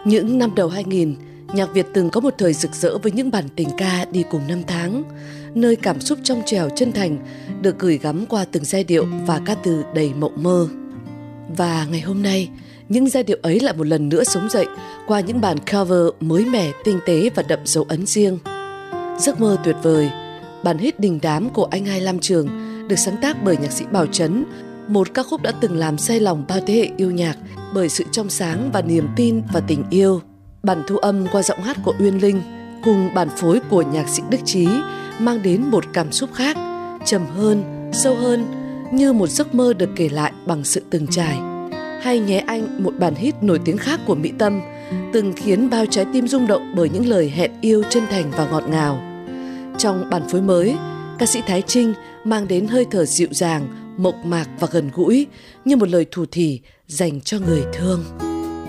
Những năm đầu 2000, nhạc Việt từng có một thời rực rỡ với những bản tình ca đi cùng năm tháng, nơi cảm xúc trong trẻo chân thành được gửi gắm qua từng giai điệu và ca từ đầy mộng mơ. Và ngày hôm nay, những giai điệu ấy lại một lần nữa sống dậy qua những bản cover mới mẻ, tinh tế và đậm dấu ấn riêng. Giấc mơ tuyệt vời, bản hit đình đám của anh Hai Lam Trường được sáng tác bởi nhạc sĩ Bảo Trấn, một ca khúc đã từng làm say lòng bao thế hệ yêu nhạc bởi sự trong sáng và niềm tin và tình yêu. Bản thu âm qua giọng hát của Uyên Linh cùng bản phối của nhạc sĩ Đức Chí mang đến một cảm xúc khác, trầm hơn, sâu hơn, như một giấc mơ được kể lại bằng sự từng trải. Hay nhé anh, một bản hit nổi tiếng khác của Mỹ Tâm, từng khiến bao trái tim rung động bởi những lời hẹn yêu chân thành và ngọt ngào. Trong bản phối mới, ca sĩ Thái Trinh mang đến hơi thở dịu dàng, mộc mạc và gần gũi, như một lời thủ thỉ dành cho người thương.